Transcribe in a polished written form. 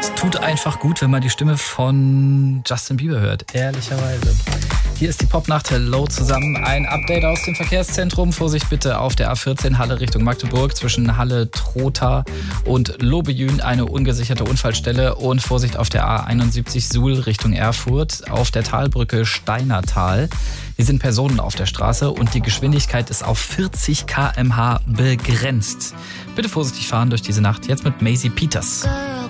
Es tut einfach gut, wenn man die Stimme von Justin Bieber hört, ehrlicherweise. Hier ist die Popnacht. Hello zusammen. Ein Update aus dem Verkehrszentrum. Vorsicht bitte auf der A14 Halle Richtung Magdeburg zwischen Halle-Trotha und Lobejün eine ungesicherte Unfallstelle. Und Vorsicht auf der A71 Suhl Richtung Erfurt auf der Talbrücke Steinertal. Hier sind Personen auf der Straße und die Geschwindigkeit ist auf 40 km/h begrenzt. Bitte vorsichtig fahren durch diese Nacht. Jetzt mit Maisie Peters. Girl,